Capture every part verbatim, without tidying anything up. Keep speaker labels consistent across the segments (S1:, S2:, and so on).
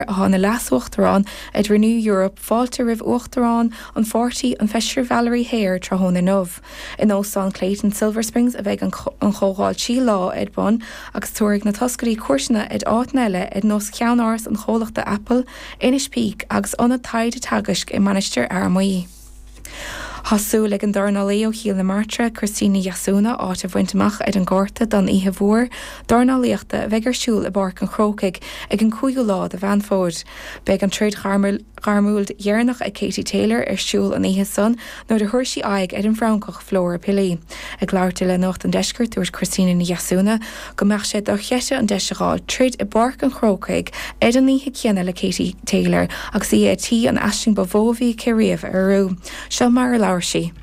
S1: hána leasúachtarán ag Renew Europe fáilte rih uachtarán an forty an feisir Valerie Hare tra hóna nómh. In óstán Clayton Silver Springs a bheith an chógáil sí lá ed bon agus tuaigh na toscarí cuairseanna ed áit neile ed nos ceann áras an chólachta Apple, Inis Peak agus anna taid tagasc i manisteir Armaí. Hasú le an darna leo híal na Martra, Christina Yasuna áit a bhainteach ag an gárta don ihe bhór, darna leachta bhegur siúl i barc an chrócaig ag an cúigiú lá a bhean fód. Beg an tríd garmúld dhearnach ag Katie Taylor ar siúl an ihe son, nó de thuirsí aig ag an Francach Flóra Pili. Ag láirte le nocht an deisgur dúirt Christina Yasuna, go meach sé do cheite an deiseáil tríd i barc an chrócaig ag an ihe ceanna le Katie Taylor agus í é tí an asing bavóhí céríomh arú. Seo mar sí.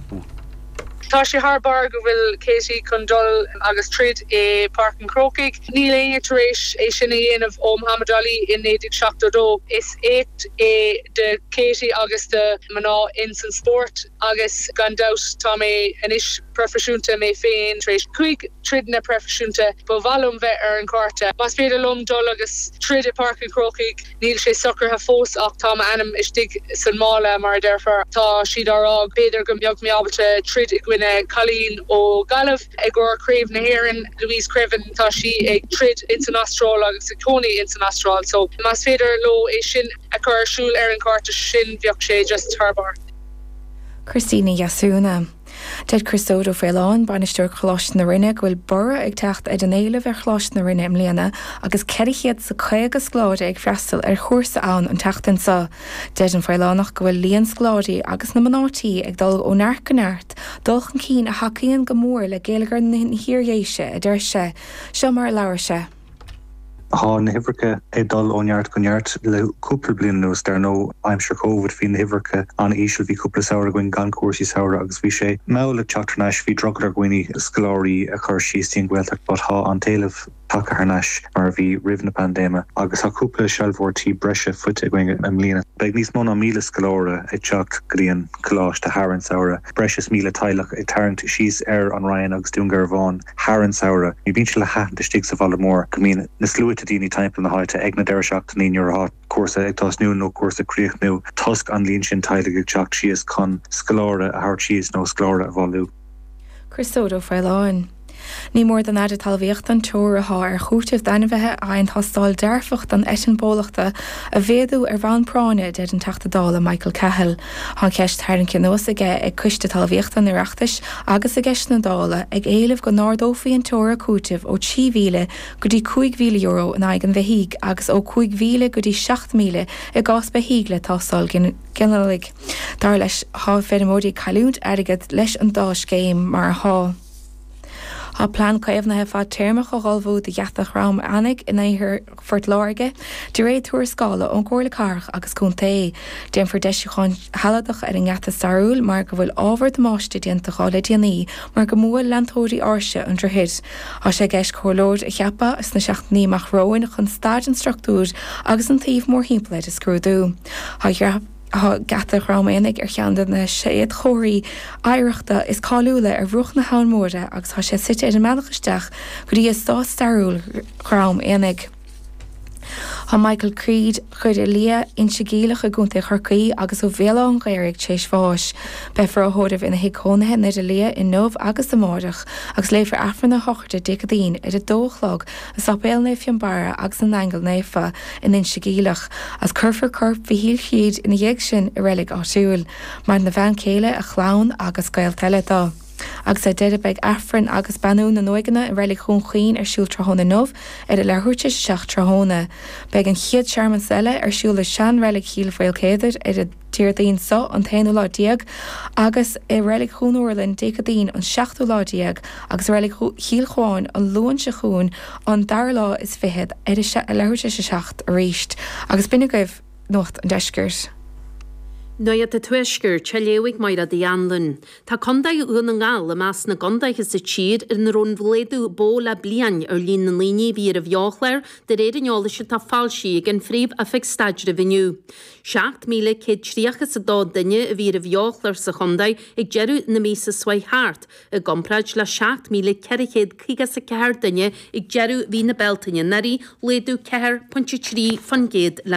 S2: Tá sé Harbar go bhfuil Katie Condol agus trid é Park an Crocaig. Níl é tar éis é sinna dhéanamh ó Muhammad Ali in éidir seachtó. Is éit é de Katie agus de maná Insan Sport agus gandát tá mé inis profisiúnta mé féin tréis chuig trid na profisiúnta ba bhallum bheith ar an carta. Mas féidir lom dul agus trid é Park an Crocaig níl sé sucr ha fós ach tá anam istig san mála mar derfar tá siad arag beidir go mbeag mé ábalte trid i gwine Colleen ó Galibh ag gur Craven na Héireann Louise Craven tá sí ag trid internastral agus ag Tony internastral so mas féidir lo é sin a chur siúl ar an carta sin bheoh sé just Harbar.
S1: Christina Yasuna. Dead Christodo Féileáin banisteúr chláis na rinne bhfuil bora ag techt ag den éileh ar chláis na rinne imlíana agus ceirichéad sa chuagas gláide ag freastal ar chósa ann an teachtain sa. Dead an Féileánach go bhfuil líon sládaí agus na manátí ag dul ó neart go neart, dulchan cín a hacaíonn go mór le géalagar na hiríéise a dúir sé, seo mar leabhar sé.
S3: Há na hifrica é dul ónneart go neart le cúpla bliain nuas dar nó aimsir COVID hí na hifrica an ísisiil hí cúpla saoir goin gan cuasí saoir agus bhí sé meála teachtarnáis hí drogad ar gcuoine scoláirí a chur síos tíon ghilteach bud há an talamh take harnáis mar bhí rih na pandéma agus há cúpla sealmhórtaí breise fute going am líana. Beag níos mó míle scoláire ag teach gríon coláis de Haran saoire, breis míle tailech ag tarrant síos ar an Ryan agus dúngar bháin Haran saoire. Ní bín se le hat de stig sa bhalla mór go mín na slúite díní timp na háite ag na deir seach ní ar há cuasa ag tás nú nó cuasa críoch nú tusk an líon sin taiile ag teach síos chun scoláire a thart síos nó scoláire a bháú.
S1: Christodo Féileáin. Ní mór den aidir talmhaíocht an teoir ath ar chúteamh dainmhethe aon thastáil dearfacht an eitin bólachta a bhéadú ar bhain práine dead an teachtadála Michael Cahill. Tá ceist thar an cinós aige ag cuiste talmhaíocht an iireachtais agus a gceist na dála ag éileh go nárdófaí an teoir chúteamh ó trí mhíle go dtí cúig mhíle euro in aigen bheithíg agus ó cúig mhíle go dtí seacht míle i gás bheithíg le tásáil ginnalig. Dar leis há féidir caiúnt airgad leis an dás céim mar há. Tá plán caimhnathe fá téirmach a gáilbhú de gheatach rám anig in éithir fort láige, de ré túair scála ón cóirla carch agus cúntaí. Déan for deisiúcháin healadach ar an gheata starúil mar go bhfuil ábhar de máiste déanta gála déanaí mar go móil leantóirí áirse an drohid. Tá sé gceist chomhlód a cheappa is na seachtaíach roin chun stáid an struchtúr agus an taobh mór himplaid is scrúdú. Tá Tá gata ráménig ar cheandan na séad chóirí éireachta is cáúla ar bhruch na hámóra agus tá sé site ar an meachchaisteach go dtí is tá starúil chrám énig. Tá Michael Creed chuir i lia insegéalach a gúnta chorcaí agus ó bhéla an gaiirigh tééis fáis. Be for a hódamh ina hicónathe na de lia in nómh agus amárach agus léifar afran na hochirte dicadín ar a dóchlog a sapéal na fiambara agus an angel néfa in insegéalach as curfar corp bhí híl chiad ina dhéag sin i rélig áisiúil, mar na bhean céile a chlán agus gail teile dá. Agus é dead beag affran agus banú na nóigeanna i rélig chun chuoin ar siúl trahóna nómh ar a lethúirte seach trahóna. Beag an chiad seaman eile ar siúla sean rélig híl foiil céidir ar a tíirdaín so an taanú lá diaag agus i rélig chuúirlinn décadín an seachtú lá diaag agus rélig híl cháin an luan se chuún an dar lá is fihead ar a lethúirte se seacht a ríist agus binne goibh nocht an deisgirt.
S4: Nuad a tuisgur teléigh mar a dhéanlinn. Tá condaid ún an gáil a meas na gondaithe sa tíad ar na rún bhléadú bó le blian ar lín na líní bhí a bheochleir de réidirneála se tá fáilsí an phríomh a feic staidir a bhiniu. seacht míle céad tríochas a dá duine a bhí a bheochleir sa chondaid ag jeú na mísa Swaithart a gompraid le seacht míle ceirichéad chuigas a ceir duine ag jeú hí na beltaine narí léadú ceir pontí trí fan géad le